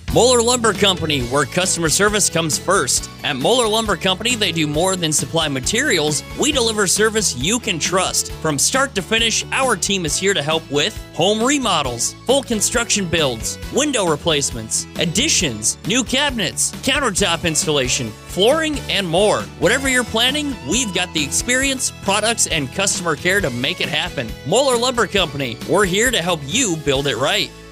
Moeller Lumber Company, where customer service comes first. At Moeller Lumber Company, they do more than supply materials. We deliver service you can trust. From start to finish, our team is here to help with home remodels, full construction builds, window replacements, additions, new cabinets, countertop installation, flooring, and more. Whatever you're planning, we've got the experience, products, and customer care to make it happen. Moeller Lumber Company, we're here to help you build it right.